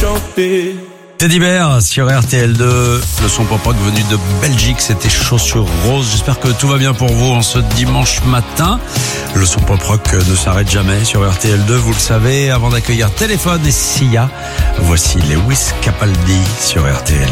chanter. Teddy Bear sur RTL2, le son pop-rock venu de Belgique, c'était Chaussures Roses. J'espère que tout va bien pour vous en ce dimanche matin. Le son pop-rock ne s'arrête jamais sur RTL2, vous le savez. Avant d'accueillir Téléphone et Sia, voici Lewis Capaldi sur RTL.